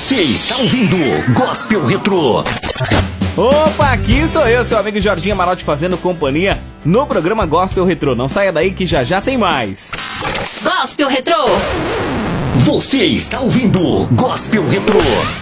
Você está ouvindo Gospel Retrô. Opa, aqui sou eu, seu amigo Jorginho Amarotti, fazendo companhia no programa Gospel Retrô. Não saia daí que já tem mais. Gospel Retrô. Você está ouvindo Gospel Retrô.